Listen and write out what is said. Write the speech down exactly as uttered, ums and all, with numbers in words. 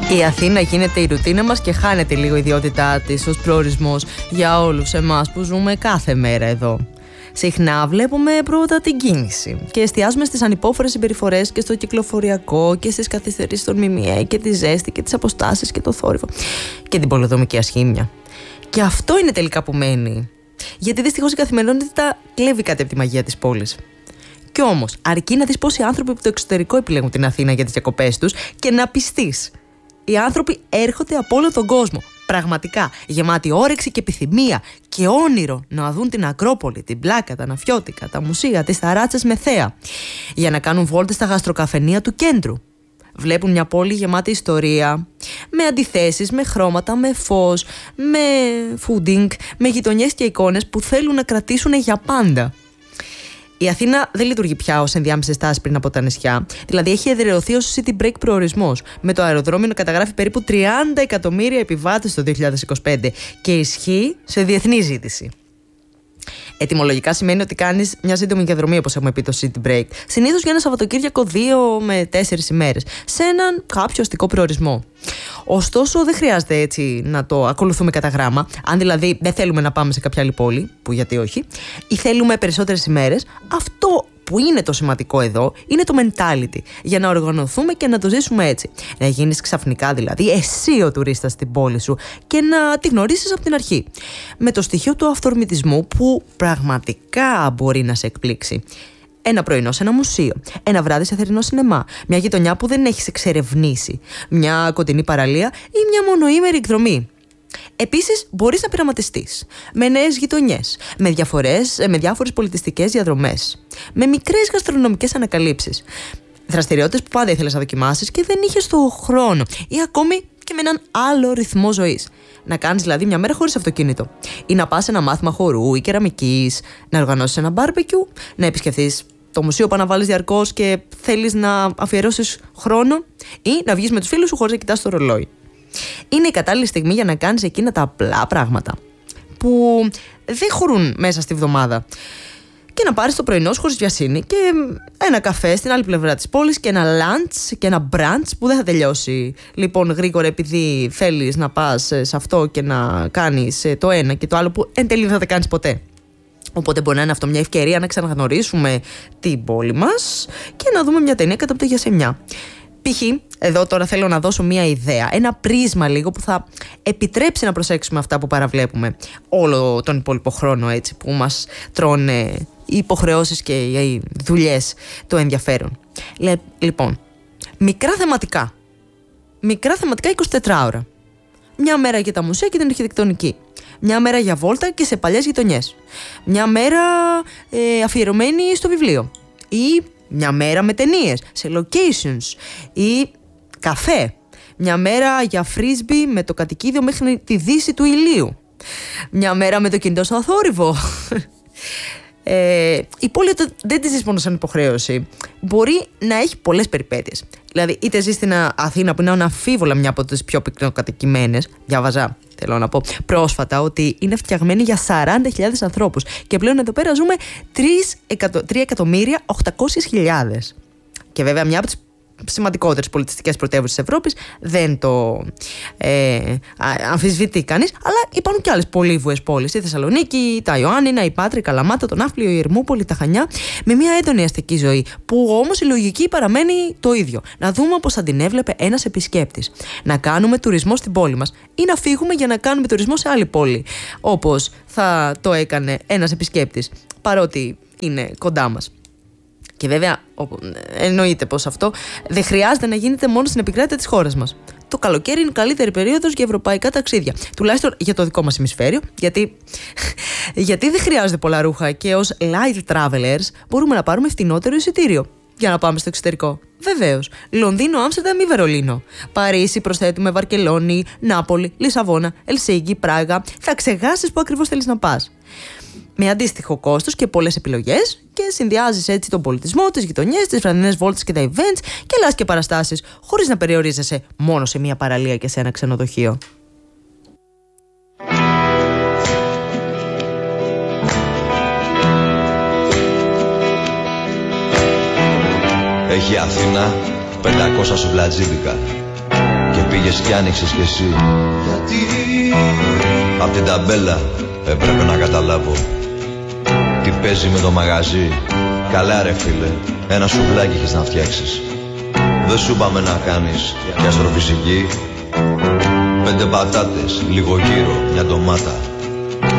Η Αθήνα γίνεται η ρουτίνα μας και χάνεται λίγο η ιδιότητά της ως προορισμός για όλους εμάς που ζούμε κάθε μέρα εδώ. Συχνά βλέπουμε πρώτα την κίνηση και εστιάζουμε στις ανυπόφορες συμπεριφορές και στο κυκλοφοριακό και στις καθυστερήσεις των ΜΜΕ και τη ζέστη και τις αποστάσεις και το θόρυβο και την πολεοδομική ασχήμια. Και αυτό είναι τελικά που μένει. Γιατί δυστυχώς η καθημερινότητα κλέβει κάτι από τη μαγεία της πόλης. Κι όμως, αρκεί να δεις πόσοι άνθρωποι από το εξωτερικό επιλέγουν την Αθήνα για τις διακοπές τους και να πιστείς. Οι άνθρωποι έρχονται από όλο τον κόσμο. Πραγματικά, γεμάτοι όρεξη και επιθυμία και όνειρο να δουν την Ακρόπολη, την Πλάκα, τα Ναφιώτικα, τα μουσεία, τις ταράτσες με θέα. Για να κάνουν βόλτες στα γαστροκαφενεία του κέντρου. Βλέπουν μια πόλη γεμάτη ιστορία, με αντιθέσεις, με χρώματα, με φως, με fooding, με γειτονιές και εικόνες που θέλουν να κρατήσουν για πάντα. Η Αθήνα δεν λειτουργεί πια ως ενδιάμεση στάση πριν από τα νησιά. Δηλαδή έχει εδραιωθεί ως city break προορισμός, με το αεροδρόμιο να καταγράφει περίπου τριάντα εκατομμύρια επιβάτες το δύο χιλιάδες είκοσι πέντε και ισχύει σε διεθνή ζήτηση. Ετυμολογικά σημαίνει ότι κάνεις μια σύντομη διαδρομή, όπως έχουμε πει, το city break. Συνήθως για ένα Σαββατοκύριακο δύο με τέσσερις ημέρες, σε έναν κάποιο αστικό προορισμό. Ωστόσο, δεν χρειάζεται έτσι να το ακολουθούμε κατά γράμμα. Αν δηλαδή δεν θέλουμε να πάμε σε κάποια άλλη πόλη, που γιατί όχι, ή θέλουμε περισσότερες ημέρες, αυτό που είναι το σημαντικό εδώ είναι το mentality, για να οργανωθούμε και να το ζήσουμε έτσι. Να γίνεις ξαφνικά δηλαδή εσύ ο τουρίστας στην πόλη σου και να τη γνωρίσεις από την αρχή. Με το στοιχείο του αυθορμητισμού που πραγματικά μπορεί να σε εκπλήξει. Ένα πρωινό σε ένα μουσείο, ένα βράδυ σε θερινό σινεμά, μια γειτονιά που δεν έχεις εξερευνήσει, μια κοντινή παραλία ή μια μονοήμερη εκδρομή. Επίσης, μπορείς να πειραματιστείς με νέες γειτονιές, με, διαφορές, με διάφορες πολιτιστικές διαδρομές, με μικρές γαστρονομικές ανακαλύψεις. Δραστηριότητες που πάντα ήθελες να δοκιμάσεις και δεν είχες το χρόνο, ή ακόμη και με έναν άλλο ρυθμό ζωής. Να κάνεις δηλαδή μια μέρα χωρίς αυτοκίνητο, ή να πας σε ένα μάθημα χορού ή κεραμικής, να οργανώσεις ένα μπάρμπεκιου, να επισκεφθείς το μουσείο που αναβάλεις διαρκώς και θέλεις να αφιερώσεις χρόνο, ή να βγεις με τους φίλους σου χωρίς να κοιτάς το ρολόι. Είναι η κατάλληλη στιγμή για να κάνεις εκείνα τα απλά πράγματα που δεν χωρούν μέσα στη βδομάδα και να πάρεις το πρωινό σου χωρίς βιασύνη και ένα καφέ στην άλλη πλευρά της πόλης και ένα lunch και ένα brunch που δεν θα τελειώσει λοιπόν γρήγορα, επειδή θέλεις να πας σε αυτό και να κάνεις το ένα και το άλλο που εν τέλει δεν θα τα κάνεις ποτέ. Οπότε μπορεί να είναι αυτό μια ευκαιρία να ξαναγνωρίσουμε την πόλη μας και να δούμε μια ταινία κατά από το γιασεμιά. Π.χ. εδώ τώρα θέλω να δώσω μια ιδέα, ένα πρίσμα λίγο που θα επιτρέψει να προσέξουμε αυτά που παραβλέπουμε όλο τον υπόλοιπο χρόνο, έτσι, που μας τρώνε οι υποχρεώσεις και οι δουλειές, το ενδιαφέρον. Λοιπόν, μικρά θεματικά, μικρά θεματικά εικοσιτετράωρα. Μια μέρα για τα μουσεία και την αρχιτεκτονική. Μια μέρα για βόλτα και σε παλιές γειτονιές. Μια μέρα ε, αφιερωμένη στο βιβλίο. Ή μια μέρα με ταινίες, σε locations ή καφέ. Μια μέρα για φρίσμπι με το κατοικίδιο μέχρι τη δύση του ηλίου. Μια μέρα με το κινητό στο θόρυβο. Ε, η πόλη δεν τη ζεις μόνο σαν υποχρέωση. Μπορεί να έχει πολλές περιπέτειες. Δηλαδή, είτε ζεις στην Αθήνα που είναι αναμφίβολα μια από τις πιο πυκνοκατοικημένες. Διάβαζα, θέλω να πω, πρόσφατα ότι είναι φτιαγμένη για σαράντα χιλιάδες ανθρώπους. Και πλέον εδώ πέρα ζούμε τρία εκατομμύρια οκτακόσιες χιλιάδες. Και βέβαια, μια από τις σημαντικότερες πολιτιστικές πρωτεύουσες της Ευρώπης δεν το ε, αμφισβητεί κανείς, αλλά υπάρχουν και άλλες πολύβουες πόλεις, η Θεσσαλονίκη, τα Ιωάννινα, η Πάτρα, η Καλαμάτα, το Ναύπλιο, η Ερμούπολη, τα Χανιά, με μια έντονη αστική ζωή, που όμως η λογική παραμένει το ίδιο. Να δούμε πώς θα την έβλεπε ένας επισκέπτης. Να κάνουμε τουρισμό στην πόλη μας ή να φύγουμε για να κάνουμε τουρισμό σε άλλη πόλη, όπως θα το έκανε ένας επισκέπτης, παρότι είναι κοντά μας. Και βέβαια, εννοείται πως αυτό δεν χρειάζεται να γίνεται μόνο στην επικράτεια της χώρας μας. Το καλοκαίρι είναι καλύτερη περίοδος για ευρωπαϊκά ταξίδια. Τουλάχιστον για το δικό μας ημισφαίριο, γιατί, γιατί δεν χρειάζεται πολλά ρούχα και ως light travelers μπορούμε να πάρουμε φτηνότερο εισιτήριο για να πάμε στο εξωτερικό. Βεβαίως, Λονδίνο, Άμστερνταμ ή Βερολίνο. Παρίσι, προσθέτουμε Βαρκελόνη, Νάπολη, Λισαβόνα, Ελσίνκι, Πράγα. Θα ξεχάσεις πού ακριβώς θέλεις να πας. Με αντίστοιχο κόστος και πολλές επιλογές, και συνδυάζεις έτσι τον πολιτισμό, τις γειτονιές, τις βραδινές βόλτες και τα events και αλλάς και παραστάσεις, χωρίς να περιορίζεσαι μόνο σε μια παραλία και σε ένα ξενοδοχείο. Έχει Αθήνα πεντακόσια σουβλατζίδικα και πήγες κι άνοιξες κι εσύ. Γιατί απ' την ταμπέλα έπρεπε να καταλάβω τι παίζει με το μαγαζί. Καλά ρε φίλε, ένα σουβλάκι έχεις να φτιάξεις. Δεν σου είπαμε να κάνεις και αστροφυσική. Πέντε πατάτες, λίγο γύρο, μια ντομάτα